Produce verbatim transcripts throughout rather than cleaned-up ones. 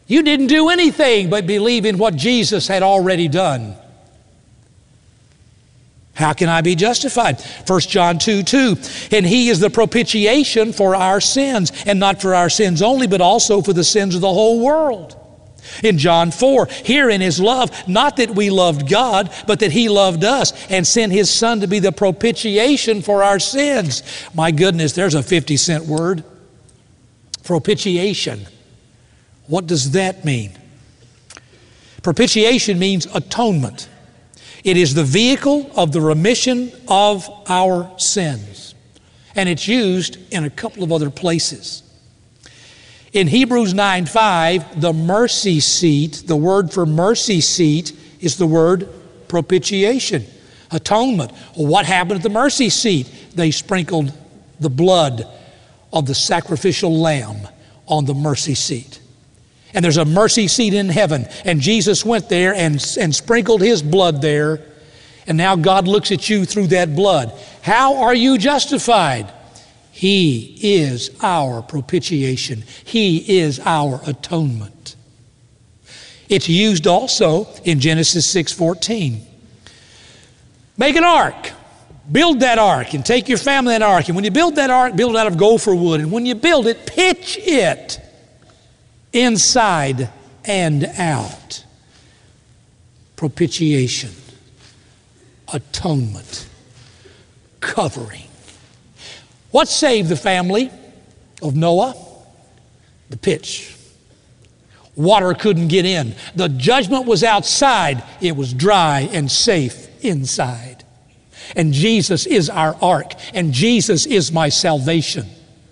You didn't do anything but believe in what Jesus had already done. How can I be justified? First John two two, and He is the propitiation for our sins, and not for our sins only, but also for the sins of the whole world. In John four, herein is love, not that we loved God, but that He loved us and sent His Son to be the propitiation for our sins. My goodness, there's a fifty cent word. Propitiation. What does that mean? Propitiation means atonement. It is the vehicle of the remission of our sins. And it's used in a couple of other places. In Hebrews nine five, the mercy seat, the word for mercy seat is the word propitiation, atonement. Well, what happened at the mercy seat? They sprinkled the blood of the sacrificial lamb on the mercy seat. And there's a mercy seat in heaven. And Jesus went there and, and sprinkled His blood there. And now God looks at you through that blood. How are you justified? He is our propitiation. He is our atonement. It's used also in Genesis six fourteen. Make an ark. Build that ark and take your family in that ark. And when you build that ark, build it out of gopher wood. And when you build it, pitch it inside and out. Propitiation, atonement, covering. What saved the family of Noah? The pitch. Water couldn't get in. The judgment was outside. It was dry and safe inside. And Jesus is our ark, and Jesus is my salvation.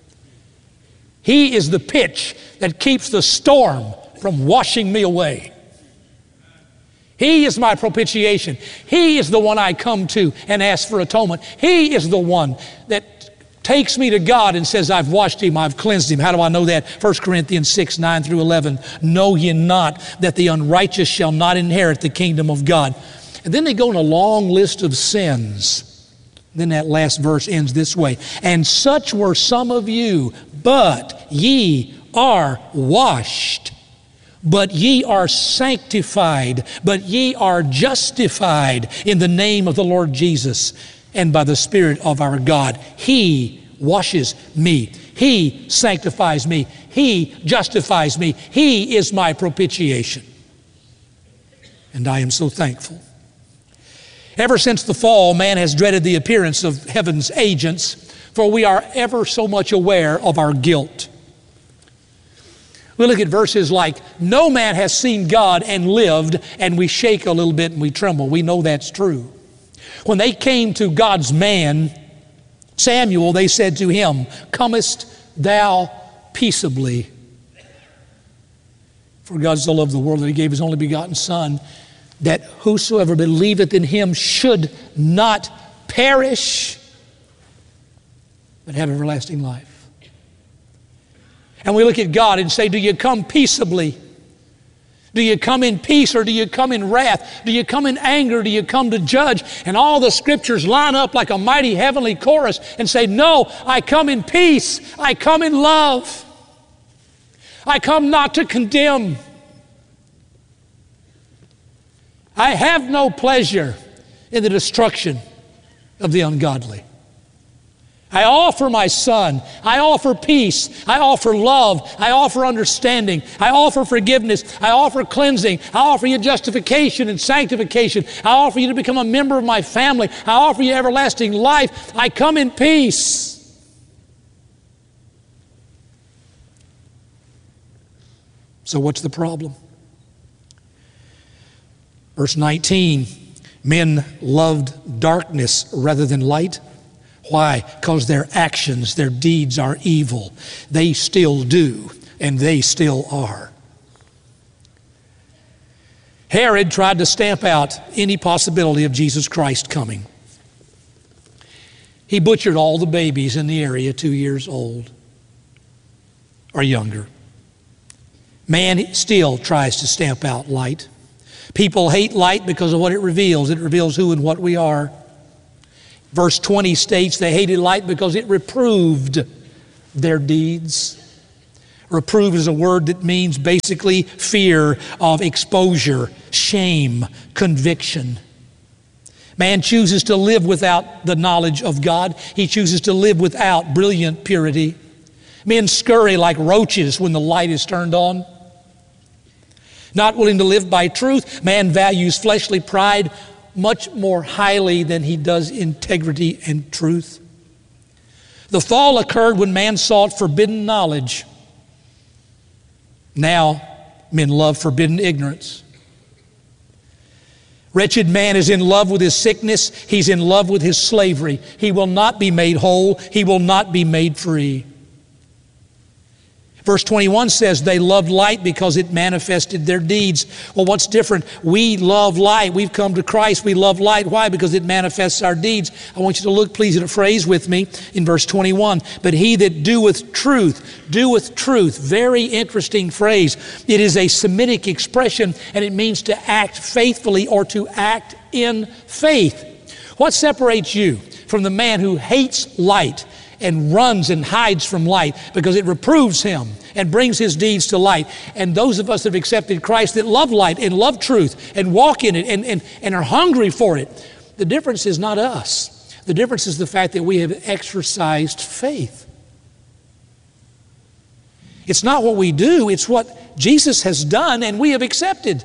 He is the pitch that keeps the storm from washing me away. He is my propitiation. He is the one I come to and ask for atonement. He is the one that takes me to God and says, I've washed him, I've cleansed him. How do I know that? First Corinthians six, nine through eleven. Know ye not that the unrighteous shall not inherit the kingdom of God? And then they go in a long list of sins. Then that last verse ends this way. And such were some of you, but ye are washed, but ye are sanctified, but ye are justified in the name of the Lord Jesus and by the Spirit of our God. He washes me. He sanctifies me. He justifies me. He is my propitiation. And I am so thankful. Ever since the fall, man has dreaded the appearance of heaven's agents, for we are ever so much aware of our guilt. We look at verses like, no man has seen God and lived, and we shake a little bit and we tremble. We know that's true. When they came to God's man, Samuel, they said to him, comest thou peaceably? For God so loved the world that he gave his only begotten Son, that whosoever believeth in him should not perish, but have everlasting life. And we look at God and say, do you come peaceably? Do you come in peace, or do you come in wrath? Do you come in anger? Do you come to judge? And all the scriptures line up like a mighty heavenly chorus and say, no, I come in peace. I come in love. I come not to condemn. I have no pleasure in the destruction of the ungodly. I offer my Son. I offer peace. I offer love. I offer understanding. I offer forgiveness. I offer cleansing. I offer you justification and sanctification. I offer you to become a member of my family. I offer you everlasting life. I come in peace. So what's the problem? Verse nineteen, men loved darkness rather than light. Why? Because their actions, their deeds are evil. They still do, and they still are. Herod tried to stamp out any possibility of Jesus Christ coming. He butchered all the babies in the area two years old or younger. Man still tries to stamp out light. People hate light because of what it reveals. It reveals who and what we are. Verse twenty states they hated light because it reproved their deeds. Reprove is a word that means basically fear of exposure, shame, conviction. Man chooses to live without the knowledge of God. He chooses to live without brilliant purity. Men scurry like roaches when the light is turned on. Not willing to live by truth, man values fleshly pride much more highly than he does integrity and truth. The fall occurred when man sought forbidden knowledge. Now, men love forbidden ignorance. Wretched man is in love with his sickness. He's in love with his slavery. He will not be made whole. He will not be made free. Verse twenty-one says, they loved light because it manifested their deeds. Well, what's different? We love light. We've come to Christ. We love light. Why? Because it manifests our deeds. I want you to look, please, at a phrase with me in verse twenty-one. But he that doeth truth, doeth truth. Very interesting phrase. It is a Semitic expression, and it means to act faithfully or to act in faith. What separates you from the man who hates light and runs and hides from light because it reproves him and brings his deeds to light? And those of us that have accepted Christ that love light and love truth and walk in it and, and, and are hungry for it, the difference is not us. The difference is the fact that we have exercised faith. It's not what we do, it's what Jesus has done and we have accepted.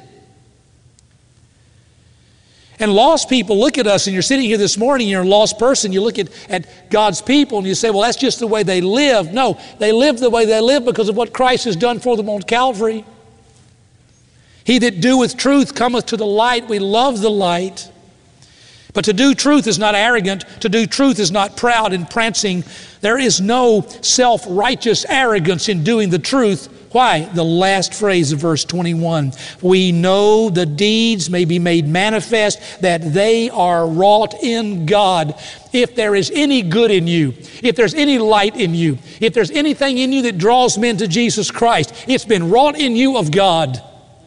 And lost people look at us, and you're sitting here this morning, you're a lost person, you look at, at God's people and you say, well, that's just the way they live. No, they live the way they live because of what Christ has done for them on Calvary. He that doeth truth cometh to the light. We love the light. But to do truth is not arrogant. To do truth is not proud and prancing. There is no self-righteous arrogance in doing the truth. Why? The last phrase of verse twenty-one. We know the deeds may be made manifest, that they are wrought in God. If there is any good in you, if there's any light in you, if there's anything in you that draws men to Jesus Christ, it's been wrought in you of God.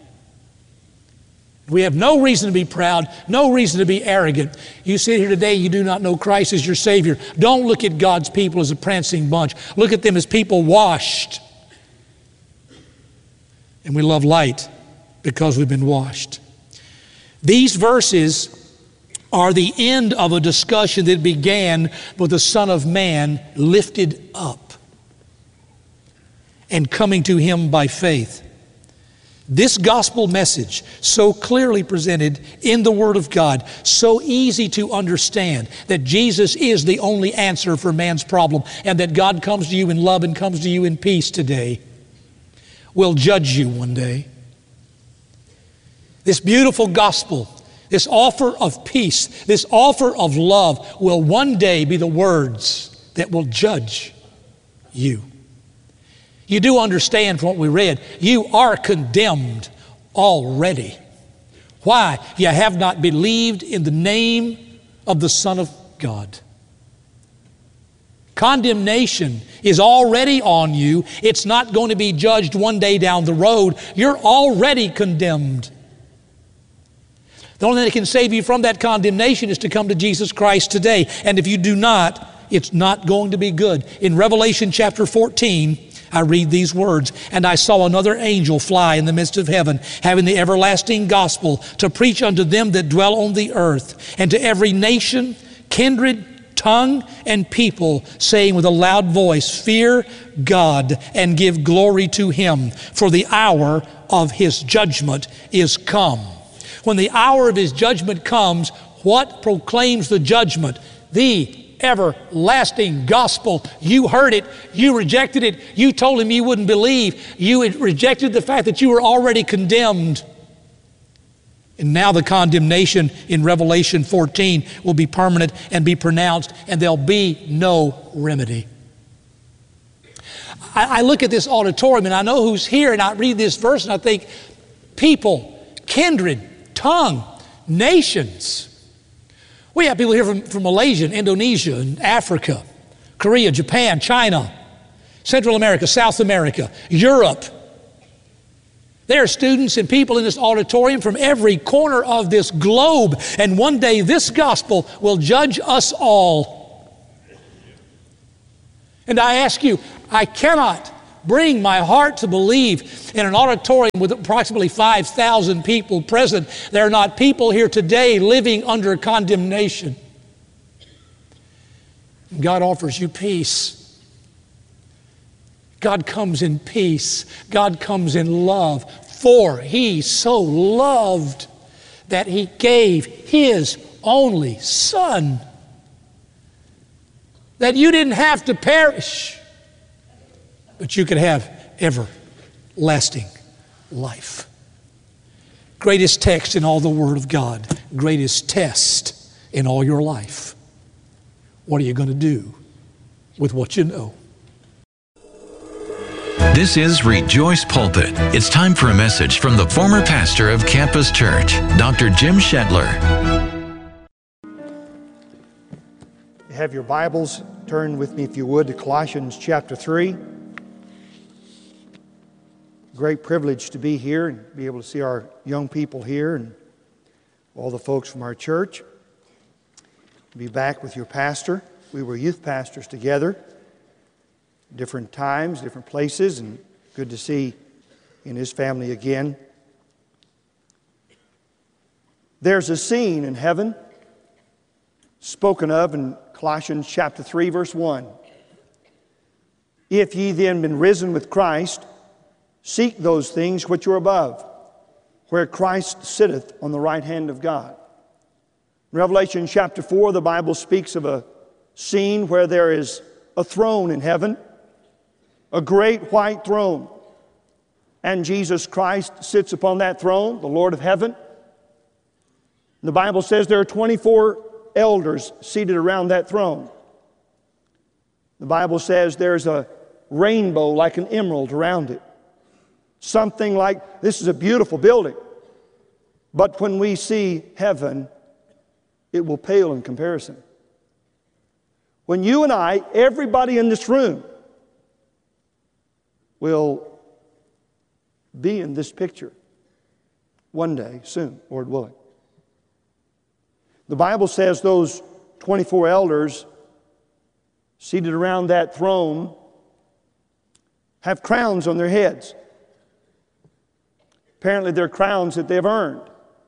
We have no reason to be proud, no reason to be arrogant. You sit here today, you do not know Christ as your Savior. Don't look at God's people as a prancing bunch. Look at them as people washed. And we love light because we've been washed. These verses are the end of a discussion that began with the Son of Man lifted up and coming to Him by faith. This gospel message, so clearly presented in the Word of God, so easy to understand, that Jesus is the only answer for man's problem, and that God comes to you in love and comes to you in peace today, will judge you one day. This beautiful gospel, this offer of peace, this offer of love will one day be the words that will judge you. You do understand from what we read, you are condemned already. Why? You have not believed in the name of the Son of God. Condemnation is already on you. It's not going to be judged one day down the road. You're already condemned. The only thing that can save you from that condemnation is to come to Jesus Christ today. And if you do not, it's not going to be good. In Revelation chapter fourteen, I read these words, and I saw another angel fly in the midst of heaven, having the everlasting gospel to preach unto them that dwell on the earth, and to every nation, kindred, tongue, and people, saying with a loud voice, fear God and give glory to Him, for the hour of His judgment is come. When the hour of His judgment comes, what proclaims the judgment? The everlasting gospel. You heard it, you rejected it, you told Him you wouldn't believe, you had rejected the fact that you were already condemned. And now the condemnation in Revelation fourteen will be permanent and be pronounced, and there'll be no remedy. I, I look at this auditorium and I know who's here, and I read this verse and I think, people, kindred, tongue, nations. We have people here from, from Malaysia, and Indonesia, and Africa, Korea, Japan, China, Central America, South America, Europe. There are students and people in this auditorium from every corner of this globe, and one day this gospel will judge us all. And I ask you, I cannot bring my heart to believe in an auditorium with approximately five thousand people present, there are not people here today living under condemnation. God offers you peace. God comes in peace. God comes in love. For He so loved that He gave His only Son, that you didn't have to perish, but you could have everlasting life. Greatest text in all the Word of God. Greatest test in all your life. What are you going to do with what you know? This is Rejoice Pulpit. It's time for a message from the former pastor of Campus Church, Doctor Jim Shetler. Have your Bibles, turn with me if you would to Colossians chapter three. Great privilege to be here and be able to see our young people here and all the folks from our church. Be back with your pastor. We were youth pastors together, different times, different places, and good to see in his family again. There's a scene in heaven spoken of in Colossians chapter three, verse one. If ye then been risen with Christ, seek those things which are above, where Christ sitteth on the right hand of God. In Revelation chapter four, the Bible speaks of a scene where there is a throne in heaven, a great white throne, and Jesus Christ sits upon that throne, the Lord of heaven. The Bible says there are twenty-four elders seated around that throne. The Bible says there's a rainbow like an emerald around it. Something like, this is a beautiful building, but when we see heaven, it will pale in comparison. When you and I, everybody in this room, will be in this picture one day, soon, Lord willing. The Bible says those twenty-four elders seated around that throne have crowns on their heads. Apparently they're crowns that they've earned.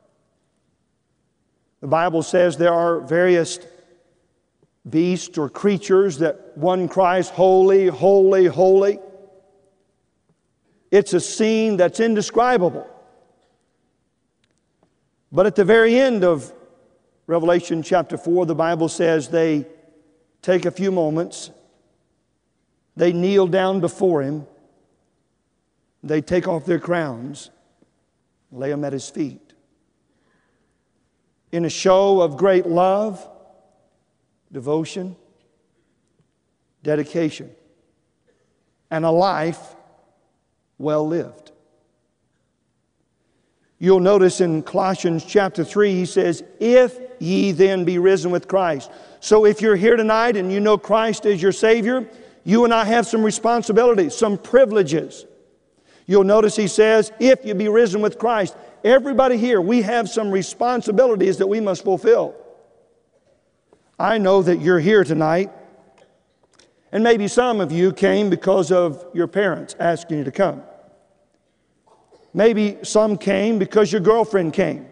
The Bible says there are various beasts or creatures that one cries, holy, holy, holy. It's a scene that's indescribable. But at the very end of Revelation chapter four, the Bible says they take a few moments, they kneel down before Him, they take off their crowns, lay them at His feet. In a show of great love, devotion, dedication, and a life well lived. You'll notice in Colossians chapter three, he says, if ye then be risen with Christ. So if you're here tonight and you know Christ as your Savior, you and I have some responsibilities, some privileges. You'll notice he says, if you be risen with Christ. Everybody here, we have some responsibilities that we must fulfill. I know that you're here tonight, and maybe some of you came because of your parents asking you to come. Maybe some came because your girlfriend came.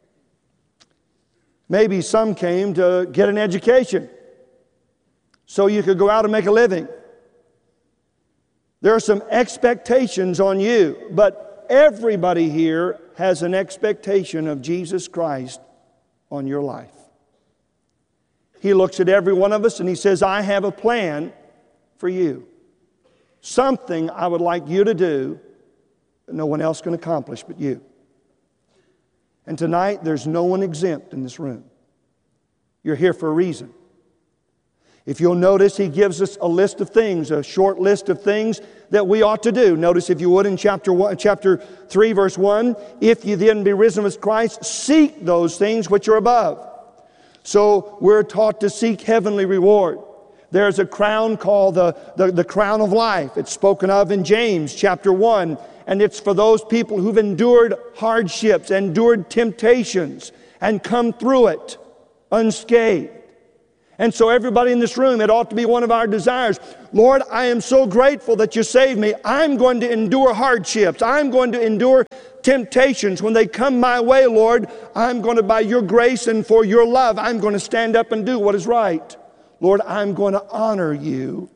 Maybe some came to get an education so you could go out and make a living. There are some expectations on you, but everybody here has an expectation of Jesus Christ on your life. He looks at every one of us and He says, I have a plan for you. Something I would like you to do that no one else can accomplish but you. And tonight, there's no one exempt in this room. You're here for a reason. If you'll notice, He gives us a list of things, a short list of things that we ought to do. Notice, if you would, in chapter one, chapter three, verse one, if you then be risen with Christ, seek those things which are above. So we're taught to seek heavenly reward. There's a crown called the, the, the crown of life. It's spoken of in James chapter one. And it's for those people who've endured hardships, endured temptations, and come through it unscathed. And so everybody in this room, it ought to be one of our desires. Lord, I am so grateful that you saved me. I'm going to endure hardships. I'm going to endure temptations. When they come my way, Lord, I'm going to, by your grace and for your love, I'm going to stand up and do what is right. Lord, I'm going to honor you.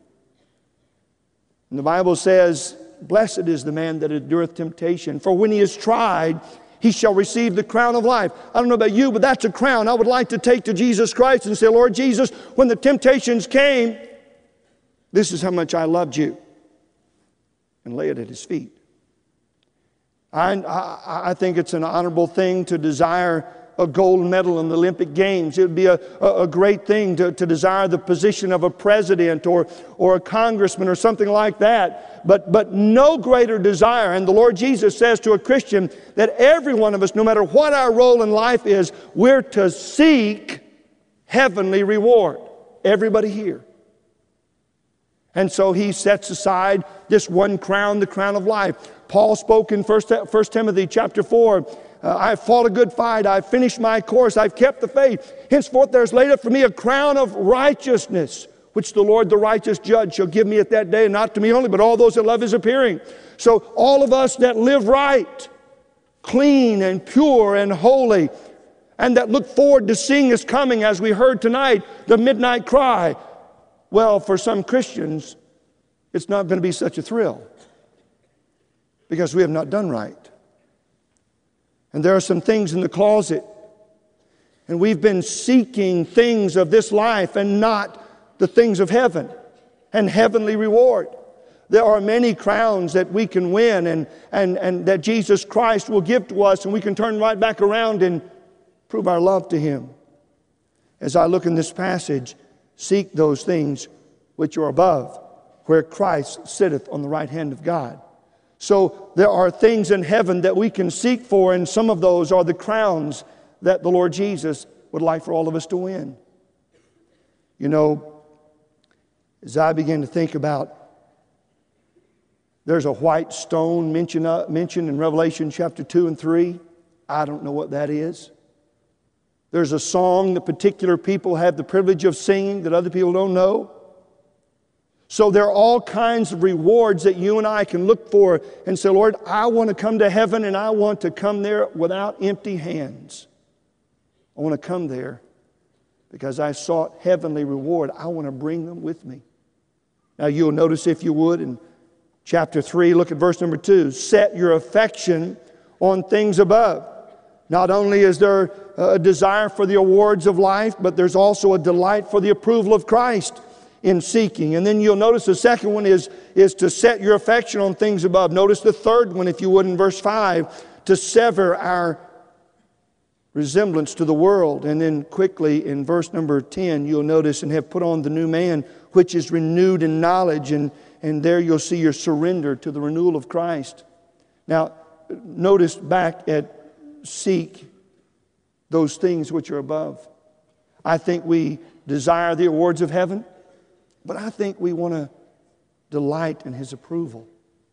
And the Bible says, blessed is the man that endureth temptation, for when he is tried, he shall receive the crown of life. I don't know about you, but that's a crown I would like to take to Jesus Christ and say, Lord Jesus, when the temptations came, this is how much I loved you. And lay it at his feet. I, I, I think it's an honorable thing to desire a gold medal in the Olympic Games. It would be a, a, a great thing to, to desire the position of a president or, or a congressman or something like that. But, but no greater desire. And the Lord Jesus says to a Christian that every one of us, no matter what our role in life is, we're to seek heavenly reward. Everybody here. And so he sets aside this one crown, the crown of life. Paul spoke in First Timothy chapter four, Uh, I have fought a good fight. I have finished my course. I have kept the faith. Henceforth there is laid up for me a crown of righteousness, which the Lord, the righteous judge, shall give me at that day, and not to me only, but all those that love his appearing. So all of us that live right, clean and pure and holy, and that look forward to seeing his coming, as we heard tonight, the midnight cry. Well, for some Christians, it's not going to be such a thrill, because we have not done right. And there are some things in the closet. And we've been seeking things of this life and not the things of heaven and heavenly reward. There are many crowns that we can win and, and, and that Jesus Christ will give to us, and we can turn right back around and prove our love to him. As I look in this passage, seek those things which are above, where Christ sitteth on the right hand of God. So there are things in heaven that we can seek for, and some of those are the crowns that the Lord Jesus would like for all of us to win. You know, as I begin to think about, there's a white stone mentioned, uh, mentioned in Revelation chapter two and three. I don't know what that is. There's a song that particular people have the privilege of singing that other people don't know. So there are all kinds of rewards that you and I can look for and say, Lord, I want to come to heaven, and I want to come there without empty hands. I want to come there because I sought heavenly reward. I want to bring them with me. Now you'll notice, if you would, in chapter three, look at verse number two. Set your affection on things above. Not only is there a desire for the awards of life, but there's also a delight for the approval of Christ in seeking. And then you'll notice the second one is, is to set your affection on things above. Notice the third one, if you would, in verse five, to sever our resemblance to the world. And then quickly in verse number ten, you'll notice, and have put on the new man, which is renewed in knowledge. And, and there you'll see your surrender to the renewal of Christ. Now, notice back at seek those things which are above. I think we desire the awards of heaven, but I think we want to delight in his approval.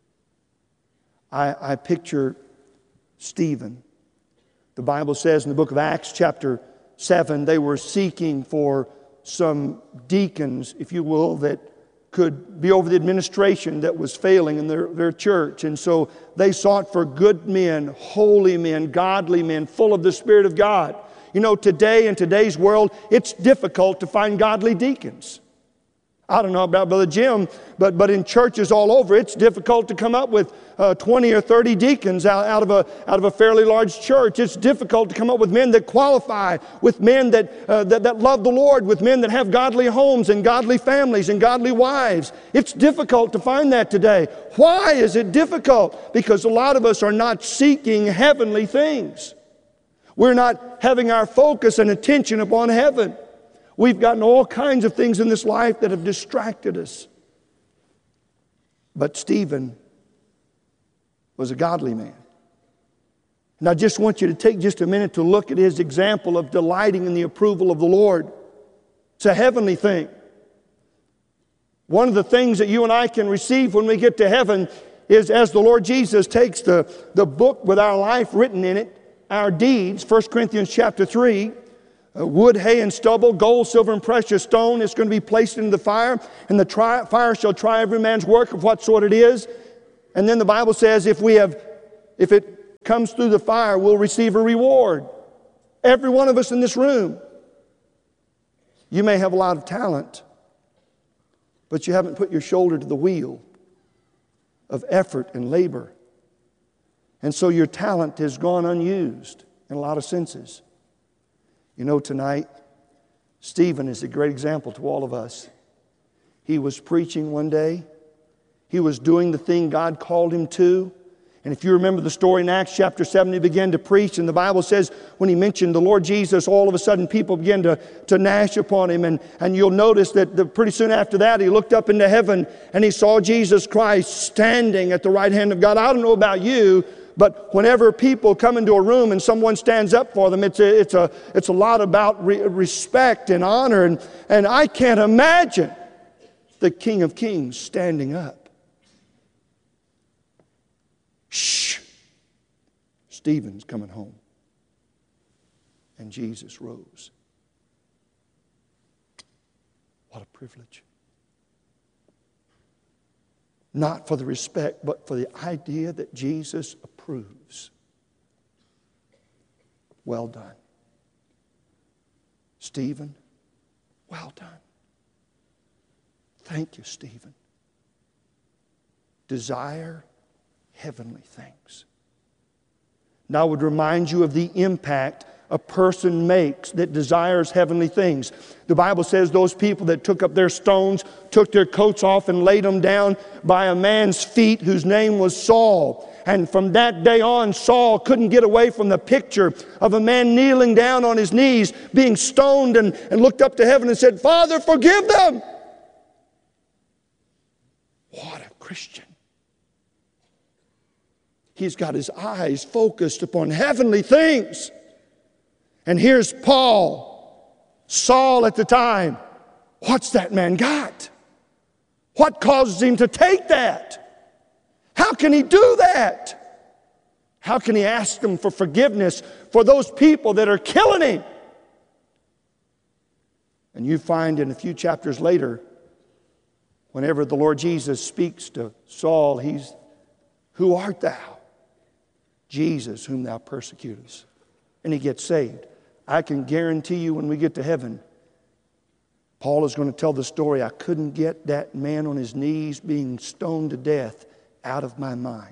I, I picture Stephen. The Bible says in the book of Acts chapter seven, they were seeking for some deacons, if you will, that could be over the administration that was failing in their, their church. And so they sought for good men, holy men, godly men, full of the Spirit of God. You know, today, in today's world, it's difficult to find godly deacons. I don't know about Brother Jim, but, but in churches all over, it's difficult to come up with uh, twenty or thirty deacons out, out, of a, out of a fairly large church. It's difficult to come up with men that qualify, with men that, uh, that, that love the Lord, with men that have godly homes and godly families and godly wives. It's difficult to find that today. Why is it difficult? Because a lot of us are not seeking heavenly things. We're not having our focus and attention upon heaven. We've gotten all kinds of things in this life that have distracted us. But Stephen was a godly man. And I just want you to take just a minute to look at his example of delighting in the approval of the Lord. It's a heavenly thing. One of the things that you and I can receive when we get to heaven is, as the Lord Jesus takes the, the book with our life written in it, our deeds, First Corinthians chapter three, uh, wood, hay, and stubble, gold, silver, and precious stone. It's going to be placed into the fire, and the tri- fire shall try every man's work of what sort it is. And then the Bible says if we have, if it comes through the fire, we'll receive a reward. Every one of us in this room. You may have a lot of talent, but you haven't put your shoulder to the wheel of effort and labor. And so your talent has gone unused in a lot of senses. You know, tonight, Stephen is a great example to all of us. He was preaching one day. He was doing the thing God called him to. And if you remember the story in Acts chapter seven, he began to preach. And the Bible says when he mentioned the Lord Jesus, all of a sudden people began to, to gnash upon him. And, and you'll notice that the, pretty soon after that, he looked up into heaven and he saw Jesus Christ standing at the right hand of God. I don't know about you, but whenever people come into a room and someone stands up for them, it's a, it's a, it's a lot about re- respect and honor. And, and I can't imagine the King of Kings standing up. Shh. Stephen's coming home. And Jesus rose. What a privilege. Not for the respect, but for the idea that Jesus approves. Well done. Stephen, well done. Thank you, Stephen. Desire heavenly things. Now I would remind you of the impact a person makes that desires heavenly things. The Bible says those people that took up their stones, took their coats off and laid them down by a man's feet whose name was Saul. And from that day on, Saul couldn't get away from the picture of a man kneeling down on his knees, being stoned, and, and looked up to heaven and said, "Father, forgive them." What a Christian. He's got his eyes focused upon heavenly things. And here's Paul, Saul at the time. What's that man got? What causes him to take that? How can he do that? How can he ask them for forgiveness for those people that are killing him? And you find in a few chapters later, whenever the Lord Jesus speaks to Saul, he's, "Who art thou?" "Jesus, whom thou persecutest." And he gets saved. I can guarantee you when we get to heaven, Paul is going to tell the story. I couldn't get that man on his knees being stoned to death out of my mind.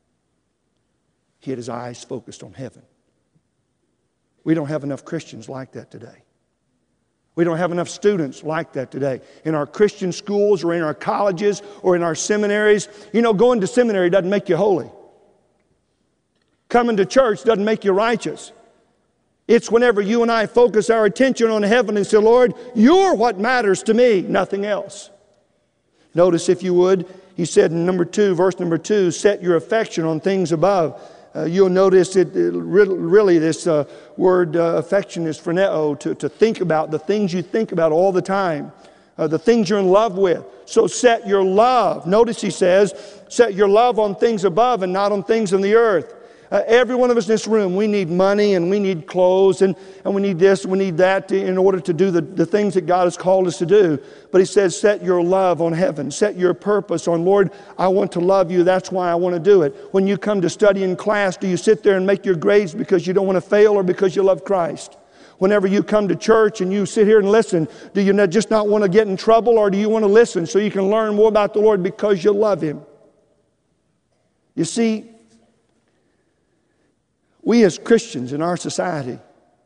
He had his eyes focused on heaven. We don't have enough Christians like that today. We don't have enough students like that today. In our Christian schools or in our colleges or in our seminaries. You know, going to seminary doesn't make you holy. Coming to church doesn't make you righteous. It's whenever you and I focus our attention on heaven and say, "Lord, you're what matters to me, nothing else." Notice, if you would, he said in number two, verse number two, set your affection on things above. Uh, you'll notice it, it really, really this uh, word uh, affection is phroneo, to, to think about, the things you think about all the time. Uh, the things you're in love with. So set your love. Notice he says, set your love on things above and not on things on the earth. Uh, every one of us in this room, we need money and we need clothes and, and we need this, we need that to, in order to do the, the things that God has called us to do. But he says, set your love on heaven. Set your purpose on, "Lord, I want to love you. That's why I want to do it." When you come to study in class, do you sit there and make your grades because you don't want to fail or because you love Christ? Whenever you come to church and you sit here and listen, do you not just not want to get in trouble, or do you want to listen so you can learn more about the Lord because you love Him? You see, we as Christians in our society,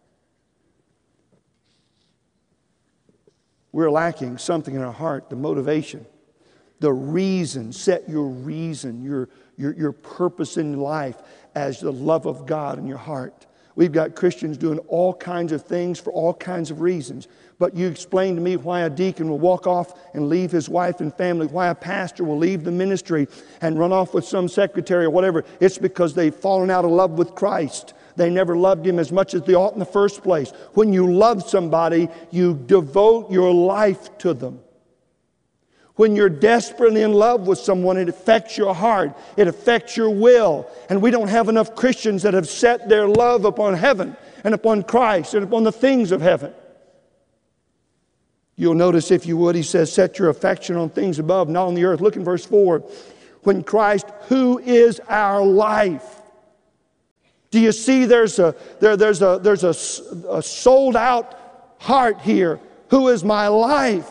we're lacking something in our heart, the motivation, the reason. Set your reason, your, your, your purpose in life as the love of God in your heart. We've got Christians doing all kinds of things for all kinds of reasons. But you explain to me why a deacon will walk off and leave his wife and family, why a pastor will leave the ministry and run off with some secretary or whatever. It's because they've fallen out of love with Christ. They never loved Him as much as they ought in the first place. When you love somebody, you devote your life to them. When you're desperately in love with someone, it affects your heart. It affects your will. And we don't have enough Christians that have set their love upon heaven and upon Christ and upon the things of heaven. You'll notice, if you would, he says, set your affection on things above, not on the earth. Look in verse four. When Christ, who is our life. Do you see there's a, there, there's a, there's a, a sold out heart here. Who is my life?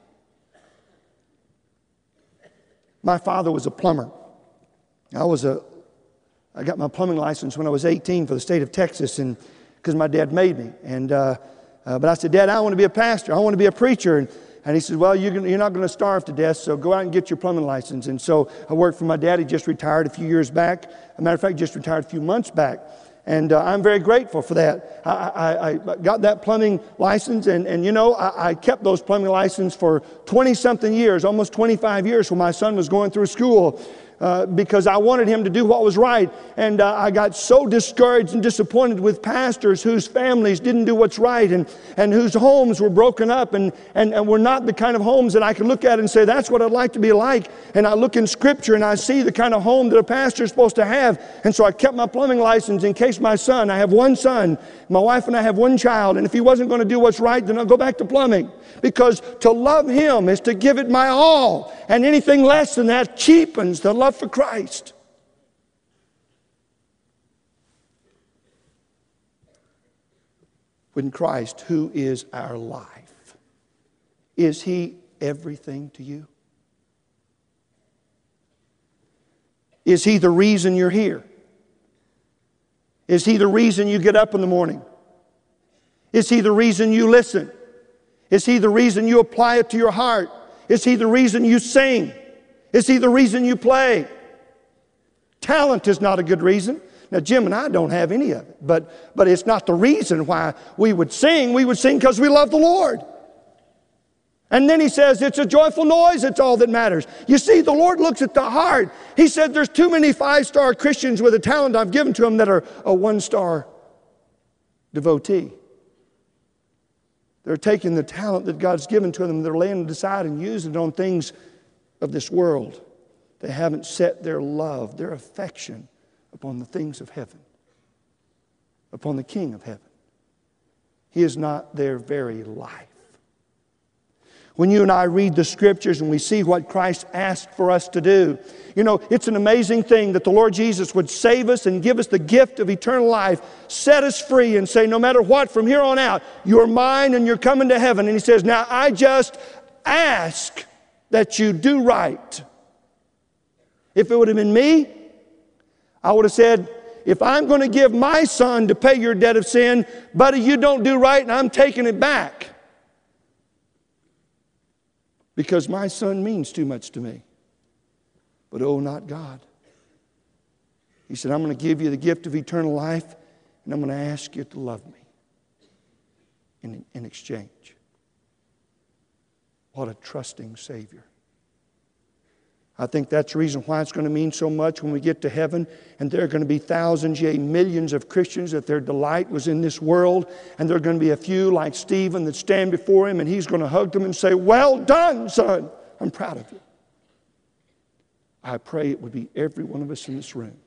My father was a plumber. I was a, I got my plumbing license when I was eighteen for the state of Texas, and because my dad made me. And uh, uh, but I said, Dad, I want to be a pastor. I want to be a preacher. And, and he said, well, you're, gonna, you're not going to starve to death, so go out and get your plumbing license. And so I worked for my dad. He just retired a few years back. As a matter of fact, just retired a few months back. And uh, I'm very grateful for that. I, I, I got that plumbing license, and, and you know, I, I kept those plumbing licenses for twenty-something years, almost twenty-five years when my son was going through school. Uh, because I wanted him to do what was right. And uh, I got so discouraged and disappointed with pastors whose families didn't do what's right, and, and whose homes were broken up and, and, and were not the kind of homes that I could look at and say, that's what I'd like to be like. And I look in Scripture and I see the kind of home that a pastor is supposed to have. And so I kept my plumbing license in case my son, I have one son, my wife and I have one child, and if he wasn't going to do what's right, then I'll go back to plumbing. Because to love him is to give it my all. And anything less than that cheapens the love for Christ. When Christ, who is our life, is He everything to you? Is He the reason you're here? Is He the reason you get up in the morning? Is He the reason you listen? Is He the reason you apply it to your heart? Is He the reason you sing? Is He the reason you play? Talent is not a good reason. Now, Jim and I don't have any of it, but, but it's not the reason why we would sing. We would sing because we love the Lord. And then he says, it's a joyful noise, it's all that matters. You see, the Lord looks at the heart. He said, there's too many five-star Christians with a talent I've given to them that are a one-star devotee. They're taking the talent that God's given to them, they're laying it aside and using it on things of this world. They haven't set their love, their affection upon the things of heaven, upon the King of heaven. He is not their very life. When you and I read the Scriptures and we see what Christ asked for us to do, you know, it's an amazing thing that the Lord Jesus would save us and give us the gift of eternal life, set us free and say, no matter what, from here on out, you're mine and you're coming to heaven. And He says, now I just ask that you do right. If it would have been me, I would have said, if I'm going to give my son to pay your debt of sin, buddy, you don't do right and I'm taking it back. Because my son means too much to me. But oh, not God. He said, I'm going to give you the gift of eternal life, and I'm going to ask you to love me in, in exchange. What a trusting Savior. I think that's the reason why it's going to mean so much when we get to heaven, and there are going to be thousands, yea, millions of Christians that their delight was in this world, and there are going to be a few like Stephen that stand before Him, and He's going to hug them and say, well done, son. I'm proud of you. I pray it would be every one of us in this room.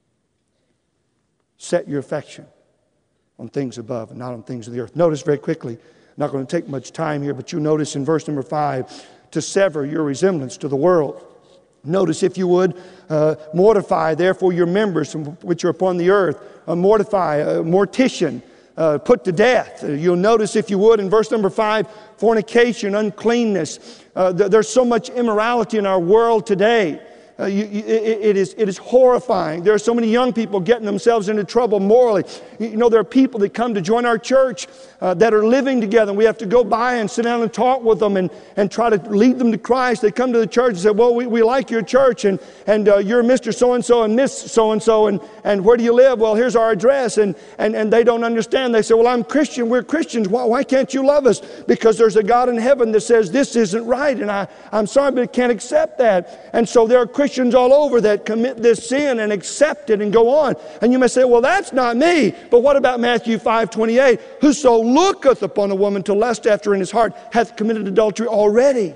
Set your affection on things above and not on things of the earth. Notice very quickly, I'm not going to take much time here, but you notice in verse number five, to sever your resemblance to the world. Notice, if you would, uh, mortify, therefore, your members which are upon the earth. Uh, mortify, uh, mortician, uh, put to death. Uh, you'll notice, if you would, in verse number five, fornication, uncleanness. Uh, th- there's so much immorality in our world today. Uh, you, you, it, it, is, it is horrifying. There are so many young people getting themselves into trouble morally. You know, there are people that come to join our church uh, that are living together, and we have to go by and sit down and talk with them and, and try to lead them to Christ. They come to the church and say, well, we, we like your church, and, and uh, you're Mister So-and-so and Miss So-and-so, and, and where do you live? Well, here's our address, and, and, and they don't understand. They say, well, I'm Christian. We're Christians. Why, why can't you love us? Because there's a God in heaven that says this isn't right, and I, I'm sorry, but I can't accept that. And so there are Christians Christians all over that commit this sin and accept it and go on. And you may say, well, that's not me. But what about Matthew five twenty-eight? Whoso looketh upon a woman to lust after in his heart hath committed adultery already.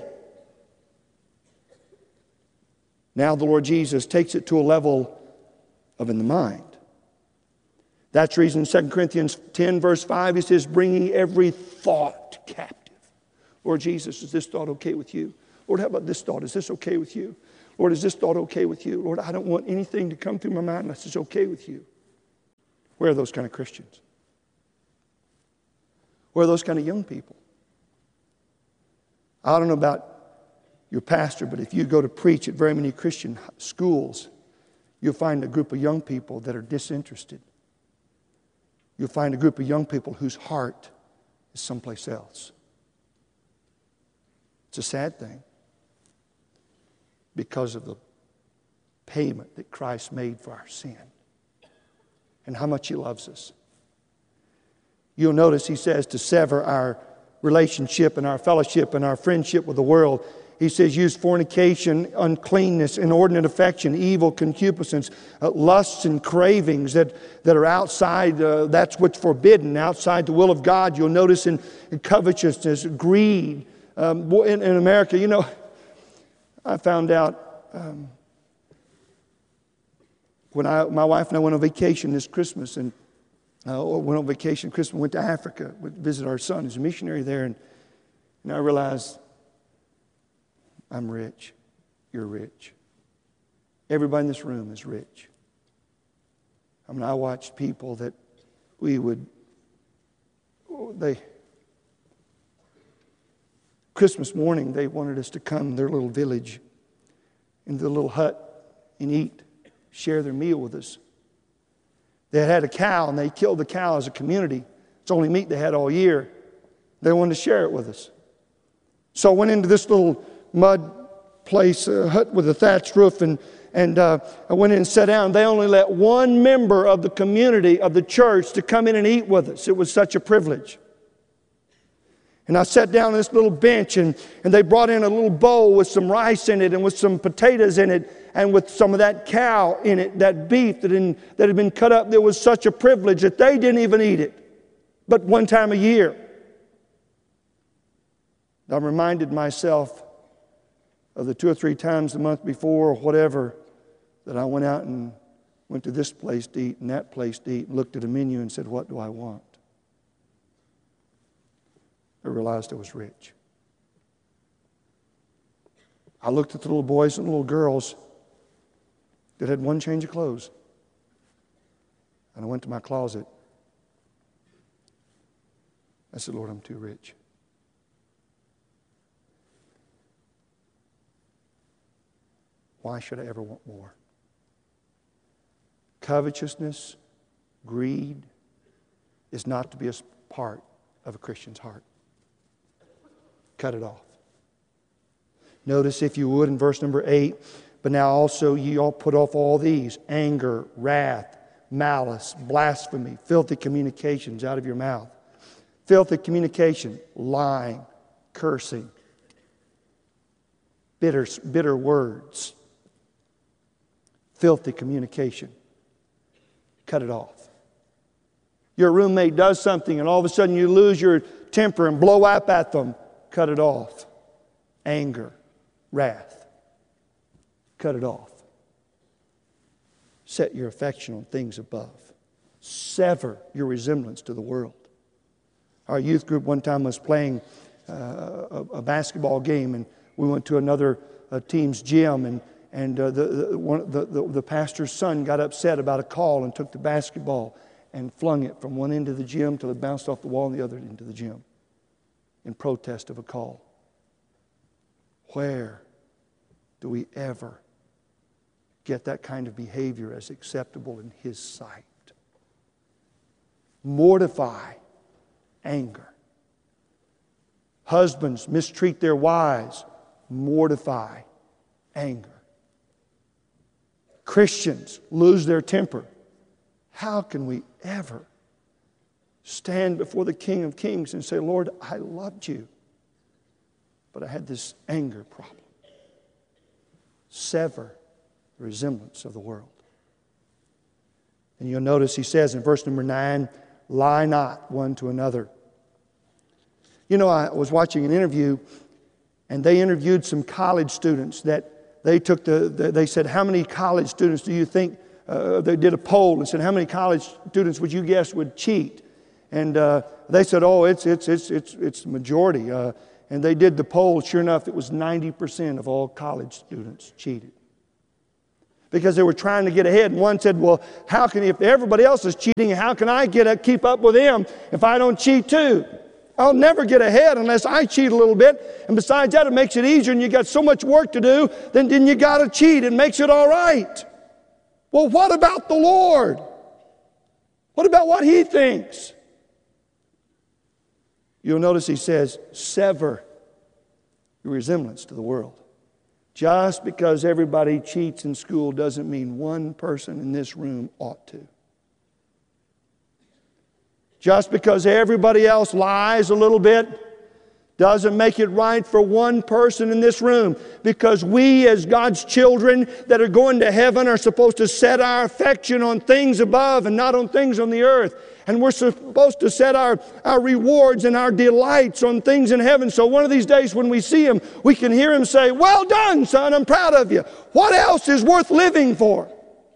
Now the Lord Jesus takes it to a level of in the mind. That's the reason in Second Corinthians ten, verse five, he says, bringing every thought captive. Lord Jesus, is this thought okay with you? Lord, how about this thought? Is this okay with you? Lord, is this thought okay with you? Lord, I don't want anything to come through my mind unless it's okay with you. Where are those kind of Christians? Where are those kind of young people? I don't know about your pastor, but if you go to preach at very many Christian schools, you'll find a group of young people that are disinterested. You'll find a group of young people whose heart is someplace else. It's a sad thing because of the payment that Christ made for our sin and how much He loves us. You'll notice He says to sever our relationship and our fellowship and our friendship with the world. He says use fornication, uncleanness, inordinate affection, evil, concupiscence, uh, lusts and cravings that, that are outside, uh, that's what's forbidden, outside the will of God. You'll notice in, in covetousness, greed. Um, in, in America, you know, I found out um, when I, my wife and I went on vacation this Christmas, and uh, went on vacation Christmas, went to Africa, went to visit our son, who's a missionary there, and, and I realized I'm rich. You're rich. Everybody in this room is rich. I mean, I watched people that we would, they, Christmas morning, they wanted us to come to their little village, into the little hut, and eat, share their meal with us. They had a cow, and they killed the cow as a community. It's the only meat they had all year. They wanted to share it with us. So I went into this little mud place, a hut with a thatched roof, and, and uh, I went in and sat down. They only let one member of the community, of the church, to come in and eat with us. It was such a privilege. And I sat down on this little bench, and, and they brought in a little bowl with some rice in it and with some potatoes in it and with some of that cow in it, that beef that, in, that had been cut up. There was such a privilege that they didn't even eat it, but one time a year. I reminded myself of the two or three times the month before or whatever that I went out and went to this place to eat and that place to eat and looked at a menu and said, what do I want? I realized I was rich. I looked at the little boys and little girls that had one change of clothes. And I went to my closet. I said, Lord, I'm too rich. Why should I ever want more? Covetousness, greed is not to be a part of a Christian's heart. Cut it off. Notice, if you would, in verse number eight, but now also ye all put off all these: anger, wrath, malice, blasphemy, filthy communications out of your mouth. Filthy communication, lying, cursing, bitter, bitter words. Filthy communication. Cut it off. Your roommate does something and all of a sudden you lose your temper and blow up at them. Cut it off. Anger, wrath. Cut it off. Set your affection on things above. Sever your resemblance to the world. Our youth group one time was playing uh, a, a basketball game, and we went to another uh, team's gym, and And uh, the, the, one, the, the, the pastor's son got upset about a call and took the basketball and flung it from one end of the gym till it bounced off the wall and the other end of the gym in protest of a call. Where do we ever get that kind of behavior as acceptable in His sight? Mortify anger. Husbands mistreat their wives. Mortify anger. Christians lose their temper. How can we ever stand before the King of Kings and say, Lord, I loved you, but I had this anger problem? Sever the resemblance of the world. And you'll notice he says in verse number nine, lie not one to another. You know, I was watching an interview, and they interviewed some college students that They took the, they said, how many college students do you think uh, they did a poll and said, how many college students would you guess would cheat? And uh, they said, oh, it's, it's, it's, it's, it's the majority. Uh, and they did the poll. Sure enough, it was ninety percent of all college students cheated. Because they were trying to get ahead. And one said, well, how can, if everybody else is cheating, how can I get a, keep up with them if I don't cheat too? I'll never get ahead unless I cheat a little bit. And besides that, it makes it easier, and you got so much work to do, then, then you got to cheat. It makes it all right. Well, what about the Lord? What about what He thinks? You'll notice He says, sever your resemblance to the world. Just because everybody cheats in school doesn't mean one person in this room ought to. Just because everybody else lies a little bit doesn't make it right for one person in this room. Because we as God's children that are going to heaven are supposed to set our affection on things above and not on things on the earth. And we're supposed to set our, our rewards and our delights on things in heaven. So one of these days when we see Him, we can hear Him say, well done, son, I'm proud of you. What else is worth living for?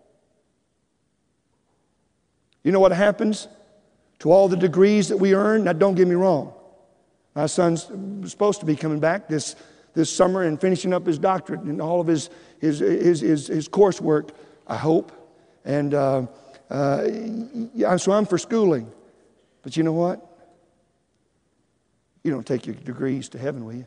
You know what happens to all the degrees that we earn? Now, don't get me wrong. My son's supposed to be coming back this, this summer and finishing up his doctorate and all of his, his, his, his, his coursework, I hope. And uh, uh, yeah, so I'm for schooling. But you know what? You don't take your degrees to heaven, will you?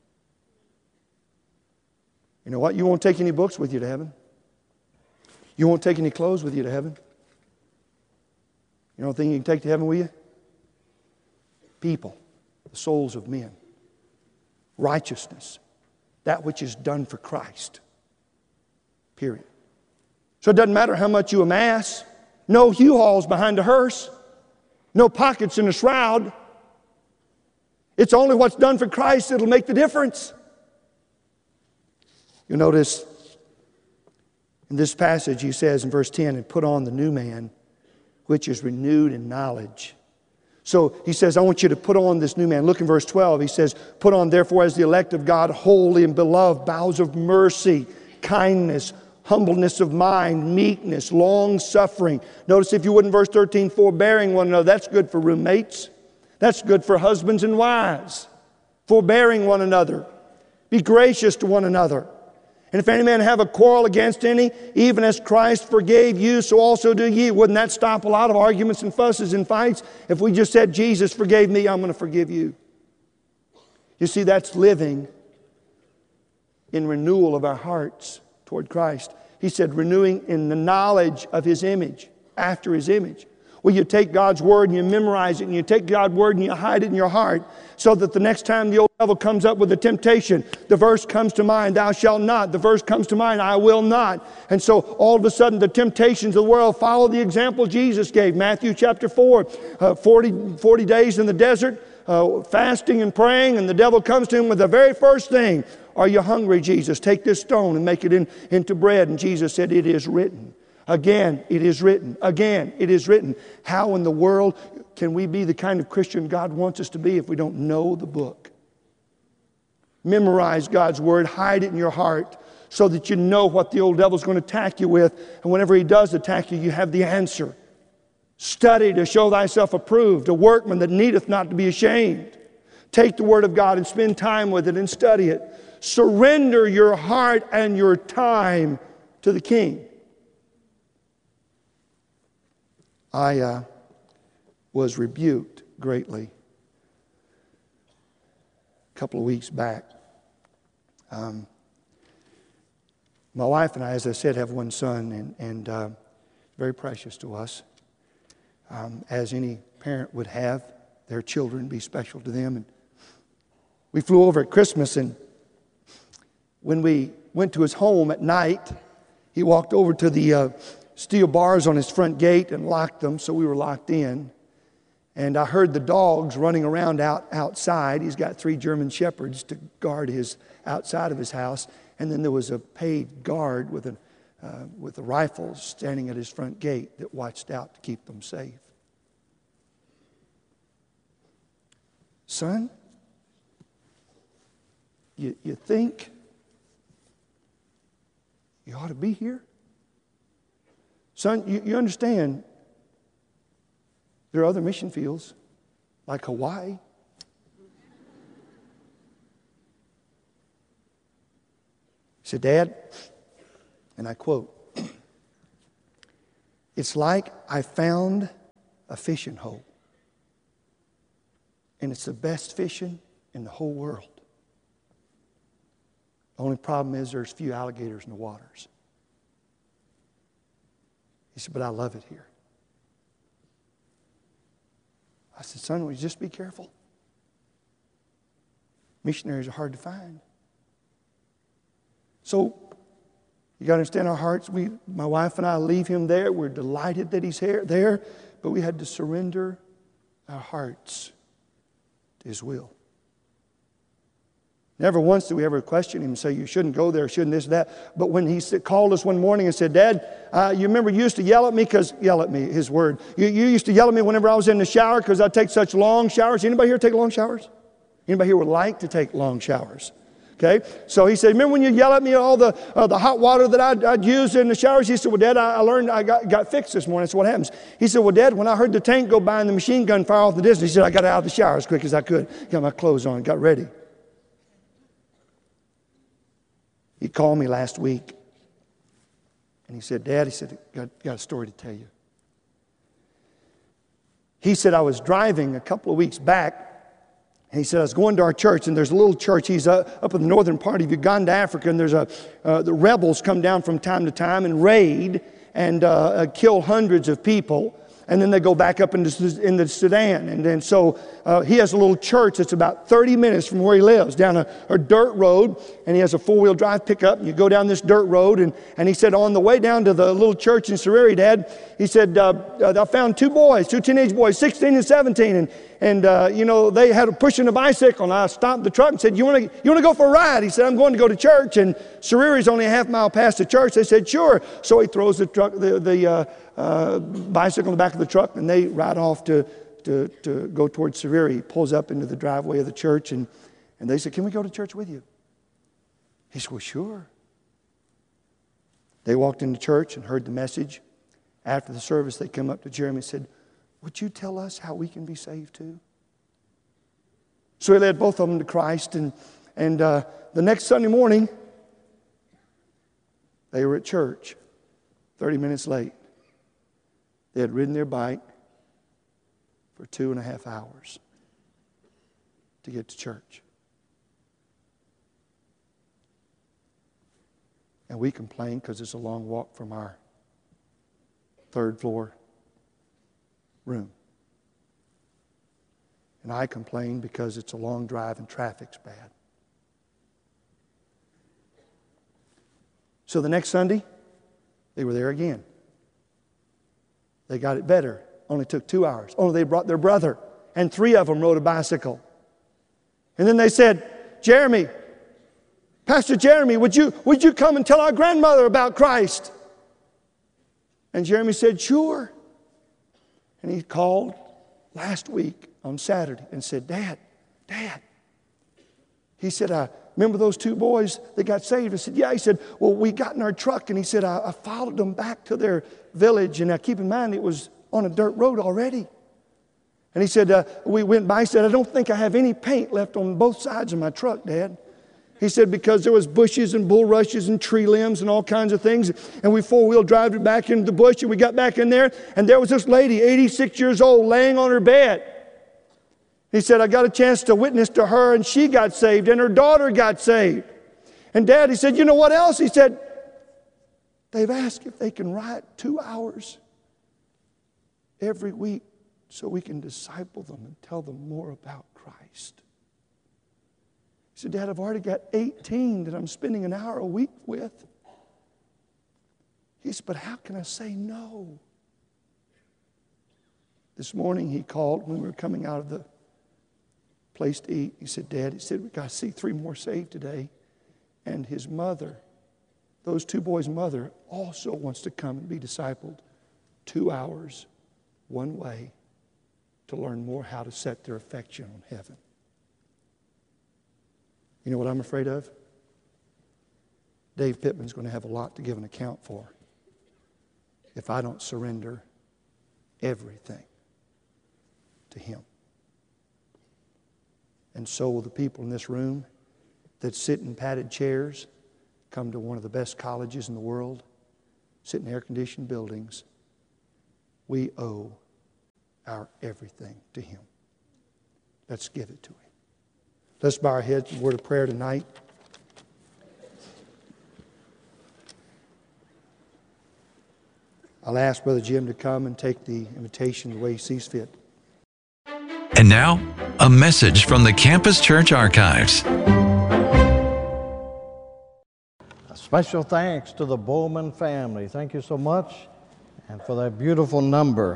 You know what? You won't take any books with you to heaven. You won't take any clothes with you to heaven. You know what thing you can take to heaven with you? People. The souls of men. Righteousness. That which is done for Christ. Period. So it doesn't matter how much you amass. No U-Hauls behind a hearse. No pockets in a shroud. It's only what's done for Christ that'll make the difference. You'll notice in this passage he says in verse ten, and put on the new man, which is renewed in knowledge. So he says, I want you to put on this new man. Look in verse twelve. He says, put on therefore as the elect of God, holy and beloved, bowels of mercy, kindness, humbleness of mind, meekness, long-suffering. Notice if you would in verse thirteen, forbearing one another. That's good for roommates. That's good for husbands and wives. Forbearing one another. Be gracious to one another. And if any man have a quarrel against any, even as Christ forgave you, so also do ye. Wouldn't that stop a lot of arguments and fusses and fights? If we just said, Jesus forgave me, I'm going to forgive you. You see, that's living in renewal of our hearts toward Christ. He said, renewing in the knowledge of His image, after His image. Well, you take God's Word and you memorize it, and you take God's Word and you hide it in your heart, so that the next time the old devil comes up with a temptation, the verse comes to mind, thou shalt not. The verse comes to mind, I will not. And so all of a sudden the temptations of the world follow the example Jesus gave. Matthew chapter four, uh, forty, forty days in the desert, uh, fasting and praying, and the devil comes to him with the very first thing. Are you hungry, Jesus? Take this stone and make it in, into bread. And Jesus said, it is written. Again, it is written. Again, it is written. How in the world can we be the kind of Christian God wants us to be if we don't know the book? Memorize God's Word. Hide it in your heart so that you know what the old devil's going to attack you with. And whenever he does attack you, you have the answer. Study to show thyself approved, a workman that needeth not to be ashamed. Take the Word of God and spend time with it and study it. Surrender your heart and your time to the King. I uh, was rebuked greatly a couple of weeks back. Um, my wife and I, as I said, have one son, and, and uh, very precious to us, um, as any parent would have their children be special to them. And we flew over at Christmas, and when we went to his home at night, he walked over to the uh, steel bars on his front gate and locked them, so we were locked in. And I heard the dogs running around out outside. He's got three German shepherds to guard his outside of his house. And then there was a paid guard with a, uh, with a rifle standing at his front gate that watched out to keep them safe. Son, you, you think you ought to be here? Son, you, you understand, there are other mission fields, like Hawaii. He said, Dad, and I quote, it's like I found a fishing hole, and it's the best fishing in the whole world. The only problem is there's few alligators in the waters. He said, but I love it here. I said, son, will you just be careful? Missionaries are hard to find. So, you got to understand our hearts. We, my wife and I leave him there. We're delighted that he's here, there, but we had to surrender our hearts to his will. Never once did we ever question him and say, you shouldn't go there, shouldn't this, that. But when he called us one morning and said, Dad, uh, you remember you used to yell at me because, yell at me, his word. You, you used to yell at me whenever I was in the shower because I take such long showers. Anybody here take long showers? Anybody here would like to take long showers? Okay, so he said, remember when you yell at me all the uh, the hot water that I'd, I'd use in the showers? He said, well, Dad, I, I learned, I got, got fixed this morning. That's what happens. He said, well, Dad, when I heard the tank go by and the machine gun fire off the distance, he said, I got out of the shower as quick as I could. Got my clothes on, got ready. He called me last week, and he said, Dad, he said, got, got a story to tell you. He said, I was driving a couple of weeks back, and he said, I was going to our church, and there's a little church. He's uh, up in the northern part of Uganda, Africa, and there's a, uh, the rebels come down from time to time and raid and uh, uh, kill hundreds of people. And then they go back up into, into Sudan. And then so uh, he has a little church that's about thirty minutes from where he lives, down a, a dirt road. And he has a four-wheel drive pickup. And you go down this dirt road. And, and he said, on the way down to the little church in Sariri, Dad, he said, uh, uh, I found two boys, two teenage boys, sixteen and seventeen. And, and uh, you know, they had a pushing a bicycle. And I stopped the truck and said, you want to you want to go for a ride? He said, I'm going to go to church. And Sariri's only a half mile past the church. They said, sure. So he throws the truck, the, the uh, uh, bicycle in the back of the truck, and they ride off to, to, to go towards Sariri. He pulls up into the driveway of the church, and, and they said, can we go to church with you? He said, well, sure. They walked into church and heard the message. After the service, they come up to Jeremy and said, would you tell us how we can be saved too? So he led both of them to Christ, and, and uh, the next Sunday morning, they were at church, thirty minutes late. They had ridden their bike for two and a half hours to get to church. And we complain because it's a long walk from our third floor room. And I complain because it's a long drive and traffic's bad. So the next Sunday, they were there again. They got it better. Only took two hours. Only they brought their brother, and three of them rode a bicycle. And then they said, Jeremy, Pastor Jeremy, would you, would you come and tell our grandmother about Christ? And Jeremy said, sure. And he called last week on Saturday and said, Dad, Dad. He said, I remember those two boys that got saved? I said, yeah. He said, well, we got in our truck, and he said, I, I followed them back to their village, and now keep in mind it was on a dirt road already. And he said, uh, we went by, he said, I don't think I have any paint left on both sides of my truck, Dad. He said, because there was bushes and bulrushes and tree limbs and all kinds of things. And we four-wheel drove it back into the bush, and we got back in there, and there was this lady, eighty-six years old, laying on her bed. He said, I got a chance to witness to her, and she got saved, and her daughter got saved. And Dad, he said, you know what else? He said, they've asked if they can write two hours every week so we can disciple them and tell them more about Christ. He said, Dad, I've already got eighteen that I'm spending an hour a week with. He said, but how can I say no? This morning he called when we were coming out of the place to eat. He said, Dad, he said, we got to see three more saved today. And his mother, those two boys' mother, also wants to come and be discipled two hours one way to learn more how to set their affection on heaven. You know what I'm afraid of? Dave Pittman's going to have a lot to give an account for if I don't surrender everything to Him. And so will the people in this room that sit in padded chairs, come to one of the best colleges in the world, sit in air-conditioned buildings. We owe our everything to Him. Let's give it to Him. Let's bow our heads in a word of prayer tonight. I'll ask Brother Jim to come and take the invitation the way he sees fit. And now, a message from the Campus Church Archives. A special thanks to the Bowman family. Thank you so much, and for that beautiful number.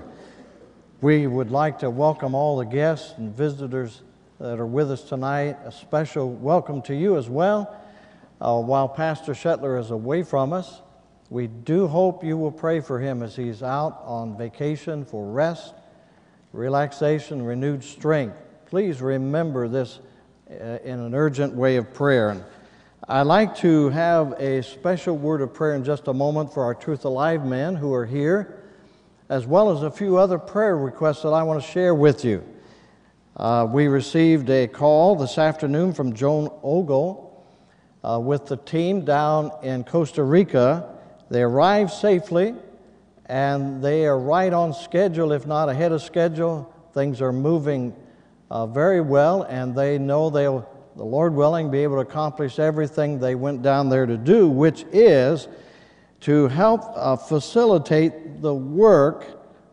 We would like to welcome all the guests and visitors that are with us tonight. A special welcome to you as well. Uh, while Pastor Shetler is away from us, we do hope you will pray for him as he's out on vacation for rest, relaxation, renewed strength. Please remember this uh, in an urgent way of prayer. And I'd like to have a special word of prayer in just a moment for our Truth Alive men who are here, as well as a few other prayer requests that I want to share with you. Uh, we received a call this afternoon from Joan Ogle uh, with the team down in Costa Rica. They arrived safely, and they are right on schedule, if not ahead of schedule. Things are moving uh, very well, and they know they'll, the Lord willing, be able to accomplish everything they went down there to do, which is to help uh, facilitate the work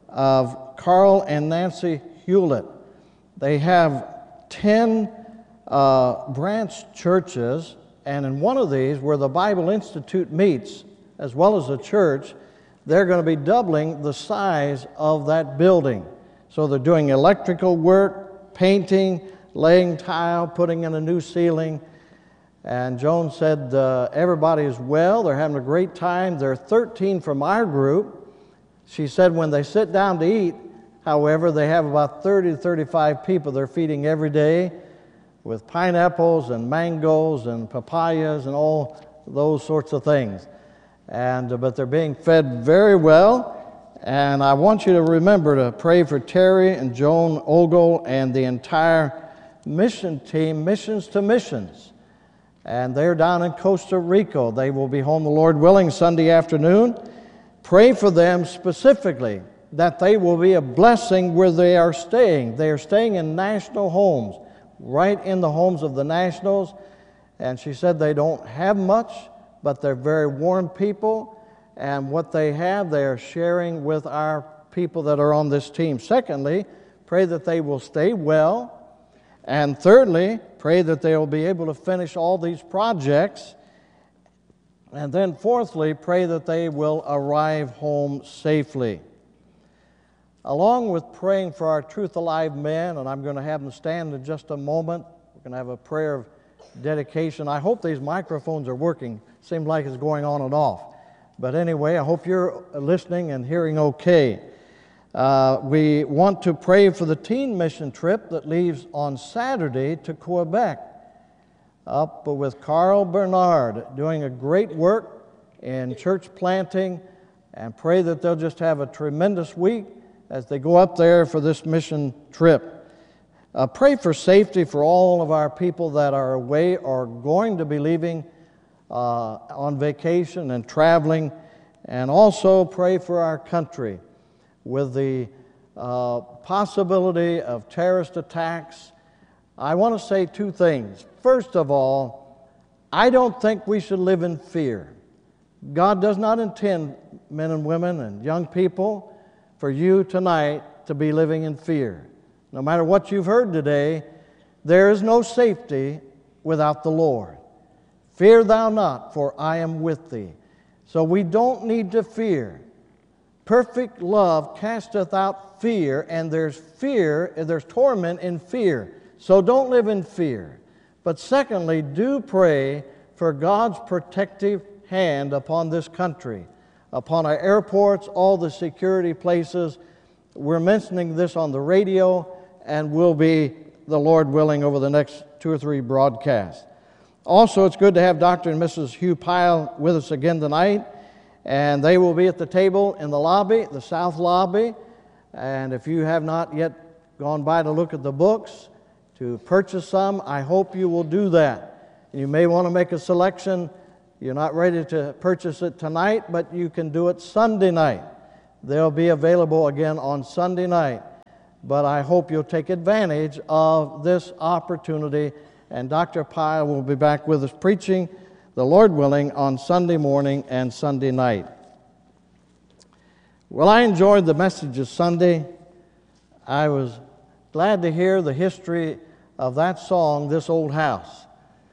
of Carl and Nancy Hewlett. They have ten uh, branch churches, and in one of these, where the Bible Institute meets, as well as the church, they're going to be doubling the size of that building. So they're doing electrical work, painting, laying tile, putting in a new ceiling. And Joan said uh, everybody is well. They're having a great time. There are thirteen from our group. She said when they sit down to eat, however, they have about thirty to thirty-five people they're feeding every day with pineapples and mangoes and papayas and all those sorts of things. And uh, but they're being fed very well. And I want you to remember to pray for Terry and Joan Ogle and the entire mission team, Missions to Missions. And they're down in Costa Rica. They will be home, the Lord willing, Sunday afternoon. Pray for them specifically that they will be a blessing where they are staying. They are staying in national homes, right in the homes of the nationals. And she said they don't have much, but they're very warm people. And what they have, they are sharing with our people that are on this team. Secondly, pray that they will stay well. And thirdly, pray that they will be able to finish all these projects. And then fourthly, pray that they will arrive home safely. Along with praying for our Truth Alive men, and I'm going to have them stand in just a moment, we're going to have a prayer of dedication. I hope these microphones are working. Seems like it's going on and off. But anyway, I hope you're listening and hearing okay. Uh, we want to pray for the teen mission trip that leaves on Saturday to Quebec, up with Carl Bernard, doing a great work in church planting, and pray that they'll just have a tremendous week as they go up there for this mission trip. Uh, pray for safety for all of our people that are away or going to be leaving uh, on vacation and traveling, and also pray for our country with the uh, possibility of terrorist attacks. I want to say two things. First of all, I don't think we should live in fear. God does not intend, men and women and young people, for you tonight to be living in fear. No matter what you've heard today, there is no safety without the Lord. Fear thou not, for I am with thee. So we don't need to fear. Perfect love casteth out fear, and there's fear, there's torment in fear. So don't live in fear. But secondly, do pray for God's protective hand upon this country, upon our airports, all the security places. We're mentioning this on the radio, and will be, the Lord willing, over the next two or three broadcasts. Also, it's good to have Doctor and Missus Hugh Pyle with us again tonight. and they will be at the table in the lobby, the south lobby. And if you have not yet gone by to look at the books, to purchase some, I hope you will do that. You may want to make a selection. You're not ready to purchase it tonight, but you can do it Sunday night. They'll be available again on Sunday night. But I hope you'll take advantage of this opportunity. And Doctor Pyle will be back with us preaching, the Lord willing, on Sunday morning and Sunday night. Well, I enjoyed the messages Sunday. I was glad to hear the history of that song, This Old House.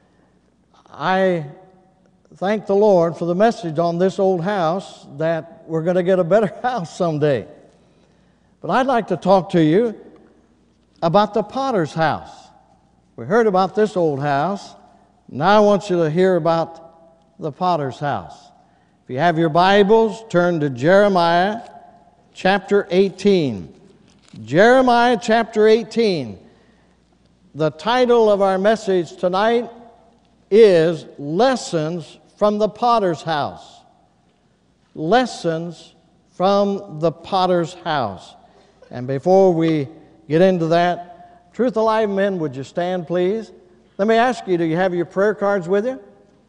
I thank the Lord for the message on this old house, that we're going to get a better house someday. But I'd like to talk to you about the potter's house. We heard about this old house. Now I want you to hear about the potter's house. If you have your Bibles, turn to Jeremiah chapter eighteen. Jeremiah chapter eighteen. The title of our message tonight is Lessons from the Potter's House. Lessons from the Potter's House. And before we get into that, Truth Alive men, would you stand, please? Let me ask you, do you have your prayer cards with you?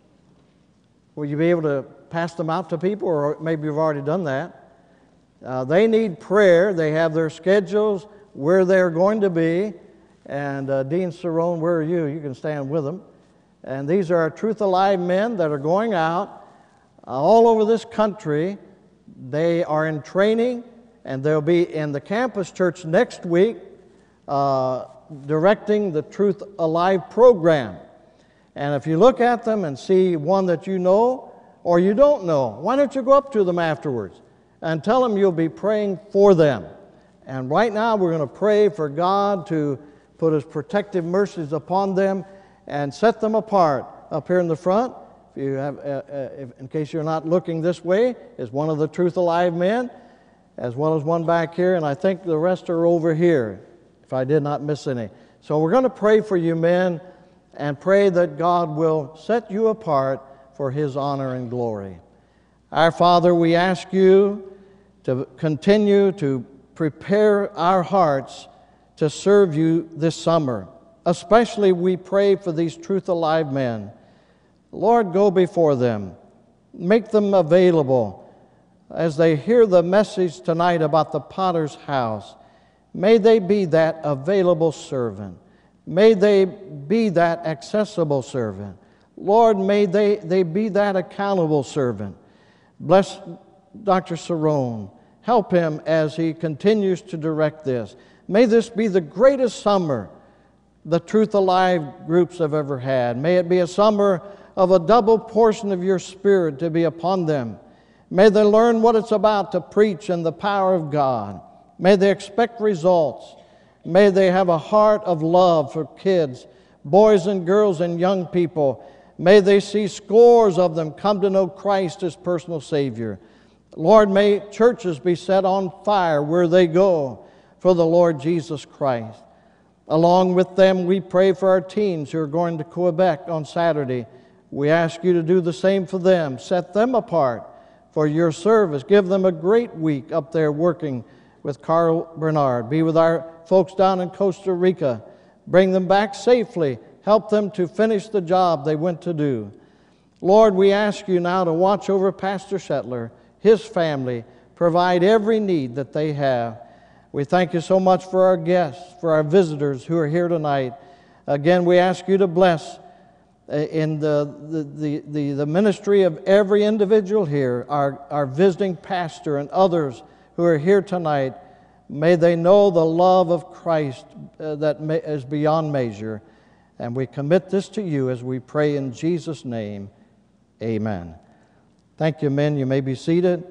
Will you be able to pass them out to people, or maybe you've already done that? Uh, they need prayer. They have their schedules, where they're going to be. And uh, Dean Cerrone, where are you? You can stand with them. And these are our Truth Alive men that are going out uh, all over this country. They are in training, and they'll be in the campus church next week uh, directing the Truth Alive program. And if you look at them and see one that you know or you don't know, why don't you go up to them afterwards and tell them you'll be praying for them. And right now we're going to pray for God to put His protective mercies upon them and set them apart. Up here in the front, if you have, uh, uh, if, in case you're not looking this way, is one of the Truth Alive men, as well as one back here, and I think the rest are over here, if I did not miss any. So we're going to pray for you men, and pray that God will set you apart for His honor and glory. Our Father, we ask you to continue to prepare our hearts to serve you this summer. Especially we pray for these Truth Alive men. Lord, go before them. Make them available as they hear the message tonight about the potter's house. May they be that available servant. May they be that accessible servant. Lord, may they, they be that accountable servant. Bless Doctor Cerrone. Help him as he continues to direct this. May this be the greatest summer the Truth Alive groups have ever had. May it be a summer of a double portion of your Spirit to be upon them. May they learn what it's about to preach in the power of God. May they expect results. May they have a heart of love for kids, boys and girls and young people. May they see scores of them come to know Christ as personal Savior. Lord, may churches be set on fire where they go for the Lord Jesus Christ. Along with them, we pray for our teens who are going to Quebec on Saturday. We ask you to do the same for them. Set them apart for your service. Give them a great week up there working with Carl Bernard. Be with our folks down in Costa Rica. Bring them back safely. Help them to finish the job they went to do. Lord, we ask you now to watch over Pastor Shetler, his family, provide every need that they have. We thank you so much for our guests, for our visitors who are here tonight. Again, we ask you to bless in the, the, the, the, the ministry of every individual here, our, our visiting pastor and others who are here tonight. May they know the love of Christ uh, that may, is beyond measure. And we commit this to you as we pray in Jesus' name. Amen. Thank you, men. You may be seated.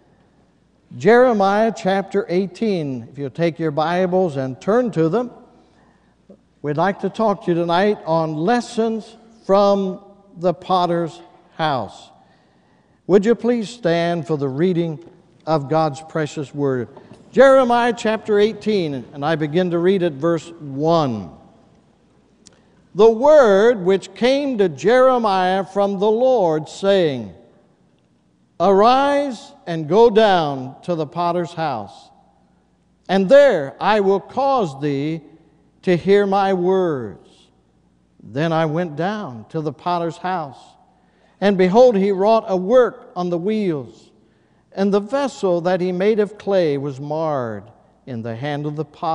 Jeremiah chapter eighteen. If you'll take your Bibles and turn to them, we'd like to talk to you tonight on lessons from the potter's house. Would you please stand for the reading of God's precious word? Jeremiah chapter eighteen, and I begin to read at verse one. The word which came to Jeremiah from the Lord, saying, Arise and go down to the potter's house, and there I will cause thee to hear my words. Then I went down to the potter's house, and behold, he wrought a work on the wheels, and the vessel that he made of clay was marred in the hand of the potter.